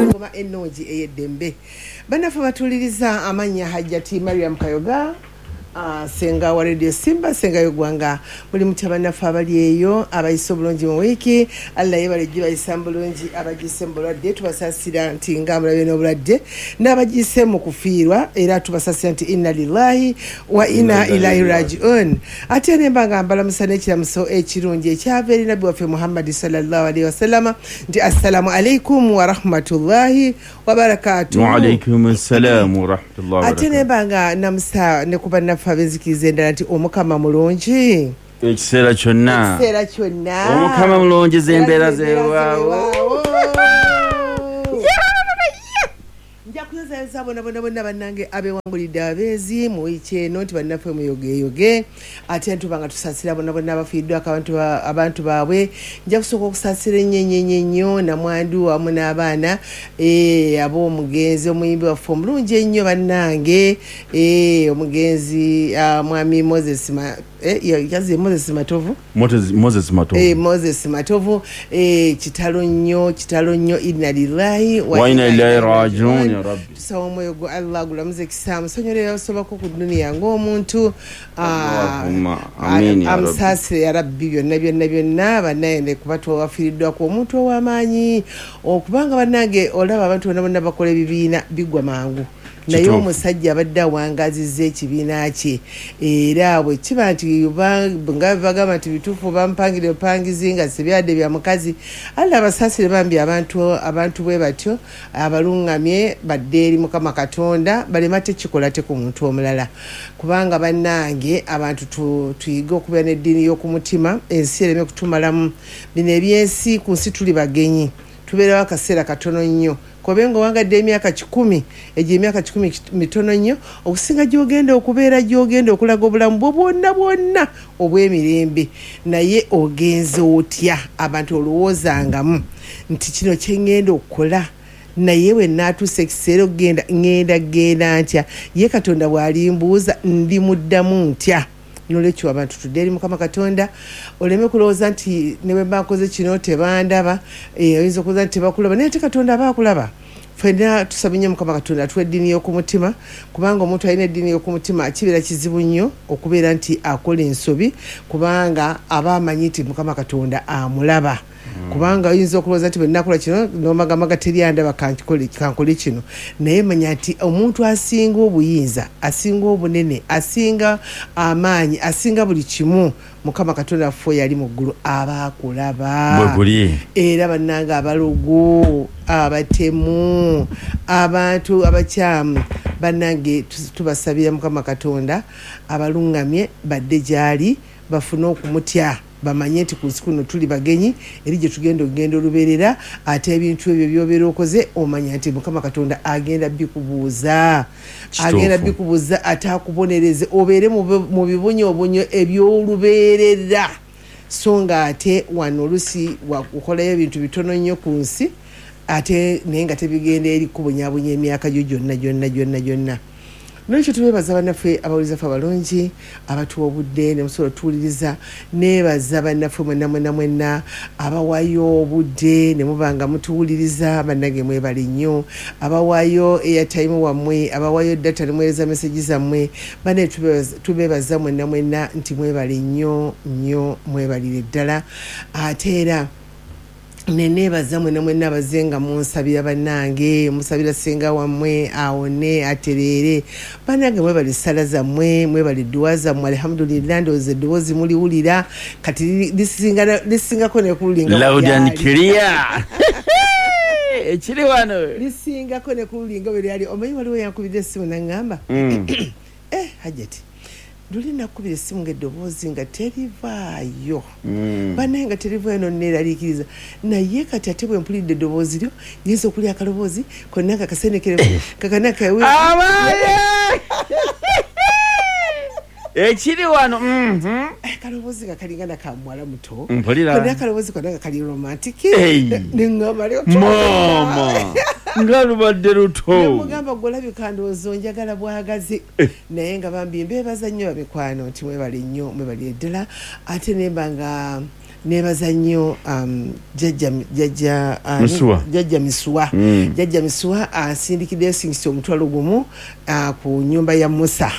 ngoma ennungi eyeddembe banafu batuliriza amanya Hajjati Mariam Kayoga senga wa Radio Simba senga yogwanga buli mutabanafu abali eyo abayise bulungi mu wiki Allah yebalejje bayise bulungi abagise mbulwadde tubasasira nti ngamulabe n'obulwadde n'abagise mu kufiirwa era tubasasira nti inna lillahi wa inna ilaihi raji'un ate nembanga mbala musana ekiramuso ekirungi ekyava eri nabbi waffe Muhammad sallallahu alaihi wasallam nti assalamu alaikum wa rahmatullahi wa barakatuh. Wa alaikum assalam wa rahmatullahi wa barakatuh. Ate nembanga namusa ne kubanafu abezikize ndala nti omukama mulungi ekiseera kyonna omukama mulungi zembeera zeewaawo njakuyozayoza bonna bannange abewangulidde abeezi mu wiiki eno nti bannaffe muyogeeyoge ate ntubanga tusaasira bonna abafiiddwako abantu baabwe nja kusooka okusaasira ennyo namwandu wamu n'abaana ab'omugenzi omuyimbi waffe omulungi ennyo bannange omugenzi mwami Moses Matovu kitalo nnyo inna lillahi wa inna ilaihi raji'un. Tusawa omwoyo gwa Allah gulamuze kisaamu sonyolera osobako ku dunia ng'omuntu amusaasire ya rabbi byonna bannayende kuba twawafiiriddwako omuntu ow'amaanyi okubanga bannange olaba abantu bonna bakola ebibiina bigwa mangu naye omusajja abadde awangazizza ekibiina kye era bwe kiba nti nga bagamba nti bituufu bampangire bupangizi nga sibyadde bya mukazi alla abasaasire bambi abantu bwe batyo abalungamye badde eri Mukama Katonda balema tekikola te ku muntu omulala kubanga bannange abantu tuyiga okubeera n'eddiini y'okumutima ensi ereme kutumalamu bino ebyensi ku nsi tuli bagenyi tubeerawo akaseera katono nnyo kobengo wangadde emyaka 10 egyo emyaka 10 mitono nnyo okusinga gyogenda okubeera gyogenda okulaga obulamu bwonna obw'emirembe naye ogenze otya abantu olowoozangamu nti kino kyengenda okukola naye we naatuuse ekiseera okugenda ngenda ntya ye Katonda bw'alimbuuza ndimuddamu ntya nolwekyo abantu tudde eri Mukama Katonda oleme kulowooza nti ne bwe bakoze kino tebandaba oyinza okuwooza nti tebakulaba naye ate Katonda aba akulaba ffenna tusaba nnyo Mukama Katonda atuwa eddiini y'okumutima kubanga omuntu alina eddiini y'okumutima kibeera kizibu nnyo okubeera nti akola ensobi kubanga aba amanyi nti Mukama Katonda amulaba kubanga oyinza okulowooza nti bwe nnakola kino n'omagamaga teryandaba kankole kino naye manya nti omuntu asinga obuyinza asinga obunene asinga amaanyi asinga buli kimu Mukama Katonda ffe yali mu ggulu aba akulaba era bannange abalugu abatemu abantu abakyamu bannange tubasabira Mukama Katonda abalungamye badde gyali bafune okumutya bamanye nti ku nsi kuno tuli bagenyi eri gye tugenda okugenda olubeerera ate ebintu ebyo by'obeera okoze omanya nti Mukama Katonda agenda bikubuuza ate akubonereze obeere mu bibonyobonyo eby'olubeerera so nga ate wano olusi wakukolayo ebintu bitono nnyo ku nsi ate naye nga tebigenda eri kubonyabonya emyaka gyo gyonna Nolwekyo tubeebaza bannaffe abawuliza ffe abalungi abatuwa obudde ne musobola otuwuliriza neebaza bannaffe mwenna abawaayo obudde ne muba nga mutuwuliriza bannange mwebale nnyo abawaayo airtime wammwe abawaayo data ne muweereza meseji zammwe banne tubeebaza mwenna nti mwebale nnyo mwebalire ddala ate era neneebaza mwenna abazenga munsabira bannange musabira senga wammwe awone atereere bannange mwebali ssala zammwe mwebali dduwa zammwe alhamdulillah ndowooza eddoboozi muliwulira kati lisingako nekululinga loud and clear ekiri wano lisingako nekululinga bwe lyali omanyi waliwo yankubidde essimu naŋŋamba Hajjati Duli nakubira essimu ng'eddoboozi nga terivaayo bannaye nga terivaayo nonneeraliikiriza naye kati ate bwe mpulidde eddoboozi lyo nyinza okulya akaloboozi konna nga kasenekere kakanakawe ekiri wano kaloboozi nga kalingana ka muwala muto konna akaloboozi konna nga kali romantiki neŋŋamba mama nga lubadde luto mugamba golabika ndowooza njagala bwagazi naye nga bambi mbeebaza nnyo bamikwano nti mwebale nnyo mwebale ddala ate nemba nga nebaza nnyo jajja Misuwa jajja Misuwa asindikidde singisi omutwalo gumu ku nyumba ya Musa.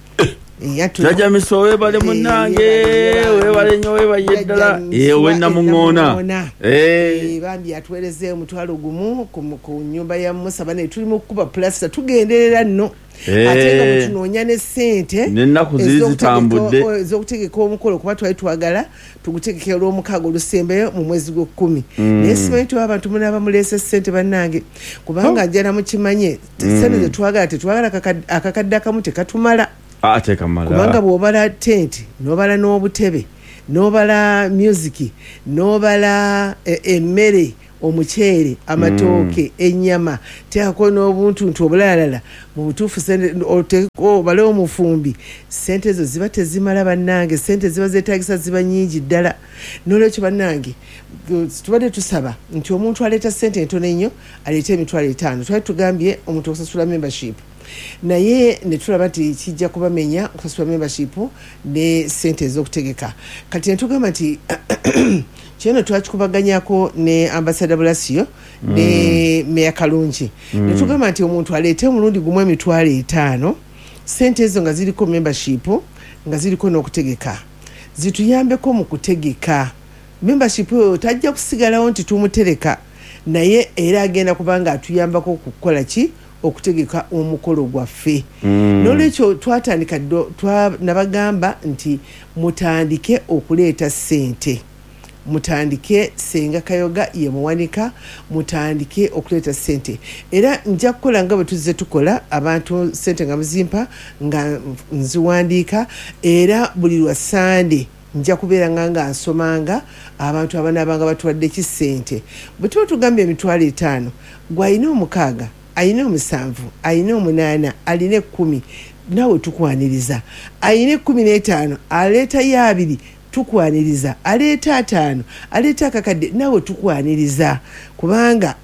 Jajja Misuwa webale munnange webale nnyo webaye ddala wenna muŋŋoona bambi atuweereze omutwalo gumu ku nyumba ya Musa. Bane tuli mu kukuba plasita tugenderera nno ate nga bwetunoonya ne ssente n'ennaku ziri zitambudde ez'okutegeka omukolo kuba twali twagala tugutegekera olw'omukaaga olusembeyo mu mwezi gw'ekkumi naye simanyi tuwa abantu munaaba muleese ssente bannange kubanga njala mukimanye ssente tetwagala akakadde akamu tekatumala kubanga bw'obala tenti n'obala n'obutebe n'obala music n'obala emmere omuceere amatooke ennyama teako n'obuntu nti obulalala mu butuufu obale omufumbi ssente ezo ziba tezimala bannange ssente ziba zeetagisa ziba nnyingi ddala n'olwekyo bannange tubadde tusaba nti omuntu aleeta ssente entono ennyo aleeta emitwalo 5 twali tugambye omuntu okusasula membership naye ne tulaba nti kijja kubamenya okusasula membership ne ssente ez'okutegeka kati ne tugamba nti kino twakikubaganyako ne ambassador Bulasio ne Meya Kalungi ne tugamba nti omuntu aleete omulundi gumu emitwalo 5 ssente ezo nga ziriko membership nga ziriko n'okutegeka zituyambeko mu kutegeka membership tajja kusigalawo nti tumutereka naye era agenda kubanga atuyambako okukola ki okutegeka omukolo gwaffe n'olwekyo twatandika nabagamba nti mutandike okuleeta ssente mutandike Senga Kayoga ye muwanika mutandike okuleeta ssente era nja kukola nga bwe tuzze tukola abantu ssente nga muzimpa nga nziwandiika era buli lwa Sande nja kubeera nga nsomanga abantu abanaabanga batuwadde ki ssente bwe tuba tugambye emitwalo 5 gw'alina 6 alina 7 alina 8 alina 10 nawe tukwaniriza alina 15 aleeta y'abiri tukwaniriza aleeta 5 aleeta akakadde nawe tukwaniriza kubanga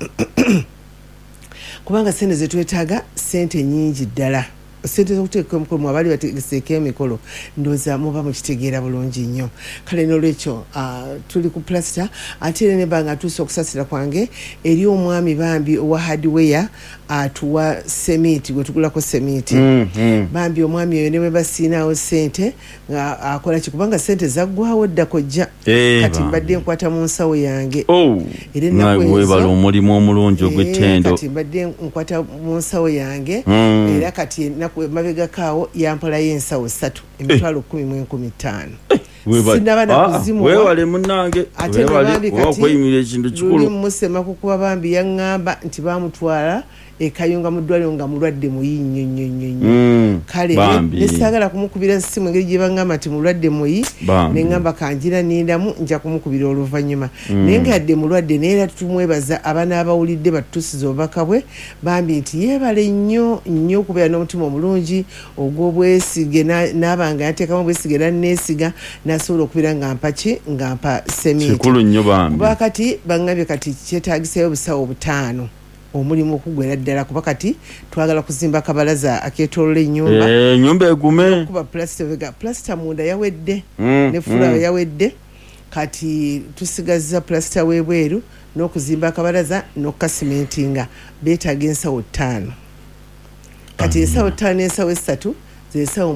ssente zetwetaaga ssente nyingi ddala ssente z'okuteeka omukolo mwabali bategeseeko emikolo ndowooza muba mukitegeera bulungi nnyo kale n'olwekyo tuli ku plasita ate era nebanga atuuse okusasira kwange eri omwami bambi owa hardware atuwa semiti gwe tugulako semiti bambi omwami oyo newe basiinaawo ssente nga akola kikubanga ssente zaggwawo ddako jja kati mbadde nkwata mu nsawo yange era ennakuwebala omulimu omulungi ogw'ettendo kati mbadde nkwata mu nsawo yange era kati mabegakaawo yampolayo ensawo 3 emitwalo 10,015 sinaba nakuzimuwa weewale munnange ate okweyimira ekintu kikulu musema kukuba bambi yaŋŋamba nti bamutwala ekayunga mu ddwaliro nga mulwadde muyi nnyo kale nesaagala kumukubira ssimu engeri gye baŋŋamba nti mulwadde muyi ne ŋŋamba kanjira nindamu nja kumukubira oluvannyuma naye nga yadde mulwadde naye era tumwebaza abaana abawulidde batutuusiza obubaka bwe bambi nti yeebale nnyo okubeera n'omutima omulungi ogw'obwesige n'abanga yateekamu obwesige nanneesiga nasobola okubeera nga mpa semiti kikulu nnyo bambi kuba kati baŋŋambye kati kyetaagisayo obusawo 5 omulimu okugwera ddala kuba kati twagala kuzimba kabalaza akeetoolola ennyumba egume kuba plasita munda yawedde ne fulawa yawedde kati tusigazza plasita webweru n'okuzimba akabalaza n'okukasimentinga beetaaga ensawo 5 kati ensawo 5 n'ensawo 3 zesawo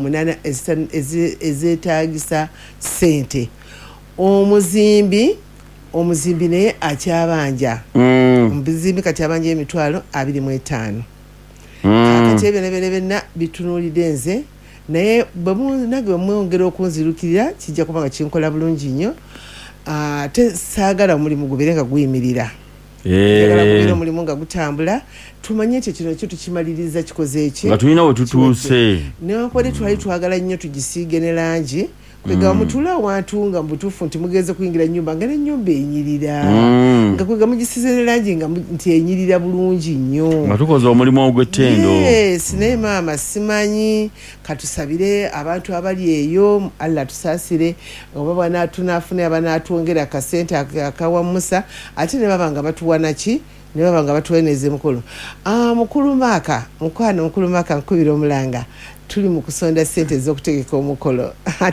8 ezeetaagisa ssente omuzimbi naye akyabanja omuzimbi kati abanja emitwalo 25 kakati ebyo byonna bitunuulidde nze naye nage bwemwongera okunzirukirira kijja kuba nga kinkola bulungi nnyo ate saagala omulimu gubeere nga guyimirira njagala gubeera omulimu nga gutambula tumanye ekyo kino kyo tukimaliriza kikoze eki nga tulina we tutuuse newankubadde twali twagala nnyo tugisiige ne langi kwega mutula wantu nga mbutuufu nti mugenze kuyingira nnyumba nga n'ennyumba enyirira nga kwega mugisize ne langi nga nti enyirira bulungi nnyo nga tukoze omulimu ogw'ettendo naye maama simanyi katusabire abantu abali eyo Allah tusaasire oba bwanatunafune abanaatwongera akasente akawa Musa ate ne baba nga batuwana ki ne baba nga batuweneeza emukolo mukulu maaka nkubira omulanga tuli mu kusonda ssente ez'okutegeka omukolo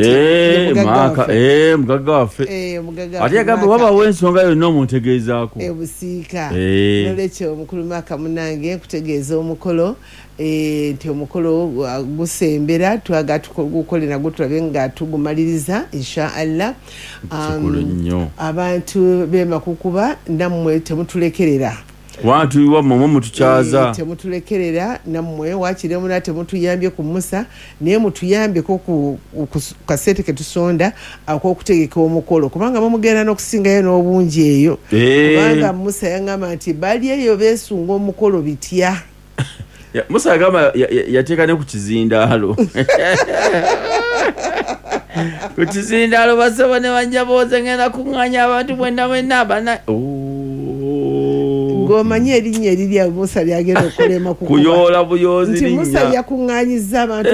mugagga waffe ate yagamba wabawo ensonga yonna omuntegeezaako busiika nolwekyo omukulu Maaka munange nkutegeeza omukolo nti omukolo gusembera twaga tukole nagwo tulabe nga tugumaliriza inshaallah abantu bemakukuba nammwe temutulekerera wantu wammwe mutukyaza temutulekerera nammwe wakiremuna temutuyambye ku Musa naye mutuyambeko ku kasete ke tusonda ak'okutegeka omukolo kubanga mumugenda n'okusingayo n'obungi eyo kubanga Musa yangamba nti bali eyo beesunga omukolo bitya Musa agamba yateeka ne ku kizindaalo ku kizindaalo basaba ne banjabooze ngenda kuŋŋanya abantu mwenna abana ng'omanye erinnya eriri Musa lyagenda okulema kuyoola buyoozi nti Musa yakuŋŋanyiza abantu